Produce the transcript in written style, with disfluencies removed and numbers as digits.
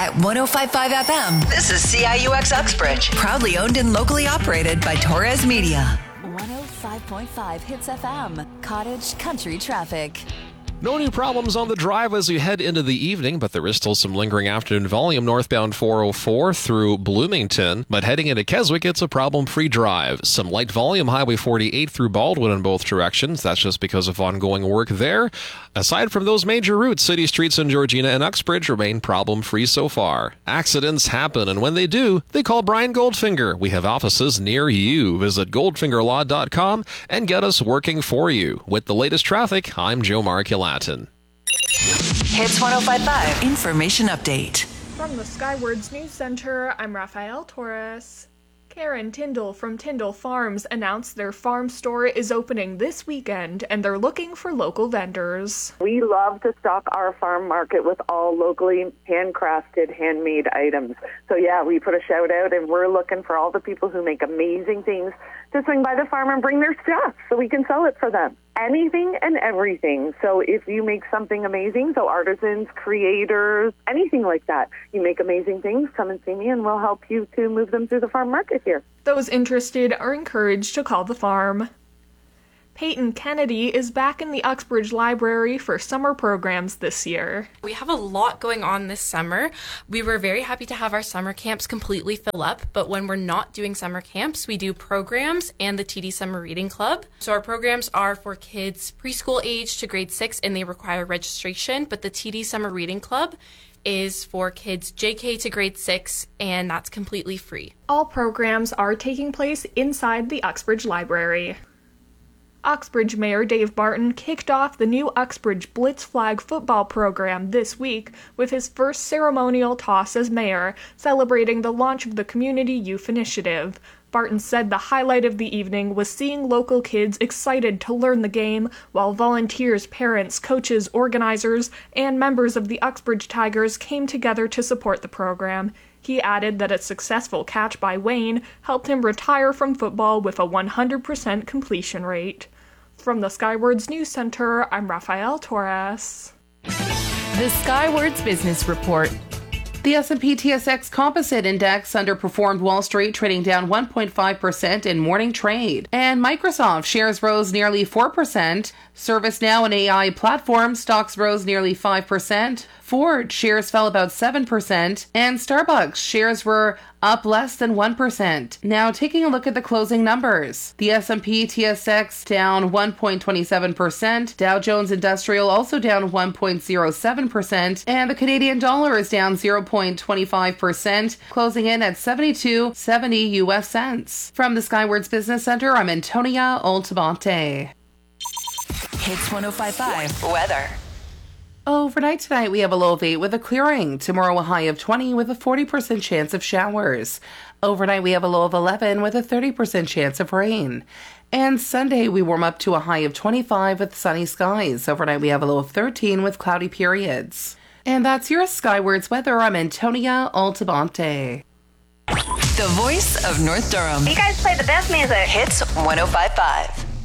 At 105.5 FM, this is CIUX Uxbridge. Proudly owned and locally operated by Torres Media. 105.5 Hits FM. Cottage Country Traffic. No new problems on the drive as you head into the evening, but there is still some lingering afternoon volume northbound 404 through Bloomington. But heading into Keswick, it's a problem-free drive. Some light volume Highway 48 through Baldwin in both directions. That's just because of ongoing work there. Aside from those major routes, city streets in Georgina and Uxbridge remain problem-free so far. Accidents happen, and when they do, they call Brian Goldfinger. We have offices near you. Visit goldfingerlaw.com and get us working for you. With the latest traffic, I'm Joe Markulatin. Hits 105.5 Information Update. From the Skywards News Center, I'm Rafael Torres. Karen Tyndall from Tyndall Farms announced their farm store is opening this weekend, and they're looking for local vendors. We love to stock our farm market with all locally handcrafted, handmade items. So yeah, we put a shout out, and we're looking for all the people who make amazing things to swing by the farm and bring their stuff so we can sell it for them. Anything and everything. So if you make something amazing, so artisans, creators, anything like that, you make amazing things, come and see me and we'll help you to move them through the farm market here. Those interested are encouraged to call the farm. Peyton Kennedy is back in the Uxbridge Library for summer programs this year. We have a lot going on this summer. We were very happy to have our summer camps completely fill up, but when we're not doing summer camps, we do programs and the TD Summer Reading Club. So our programs are for kids preschool age to grade 6 and they require registration, but the TD Summer Reading Club is for kids JK to grade 6 and that's completely free. All programs are taking place inside the Uxbridge Library. Uxbridge Mayor Dave Barton kicked off the new Uxbridge Blitz Flag football program this week with his first ceremonial toss as mayor, celebrating the launch of the Community Youth Initiative. Barton said the highlight of the evening was seeing local kids excited to learn the game, while volunteers, parents, coaches, organizers, and members of the Uxbridge Tigers came together to support the program. He added that a successful catch by Wayne helped him retire from football with a 100% completion rate. From the Skywards News Center, I'm Rafael Torres. The Skywards Business Report. The S&P TSX Composite Index underperformed Wall Street, trading down 1.5% in morning trade. And Microsoft shares rose nearly 4%. ServiceNow and AI platform stocks rose nearly 5%. Ford shares fell about 7%. And Starbucks shares were up less than 1%. Now taking a look at the closing numbers. The S&P TSX down 1.27%. Dow Jones Industrial also down 1.07%. And the Canadian dollar is down 0.25%, closing in at 72.70 US cents. From the Skywards Business Center, I'm Antonia Altabante. Hits 105.5 Weather. Overnight tonight, we have a low of 8 with a clearing. Tomorrow, a high of 20 with a 40% chance of showers. Overnight, we have a low of 11 with a 30% chance of rain. And Sunday, we warm up to a high of 25 with sunny skies. Overnight, we have a low of 13 with cloudy periods. And that's your Skywards weather. I'm Antonia Altabante. The voice of North Durham. You guys play the best music. Hits 105.5.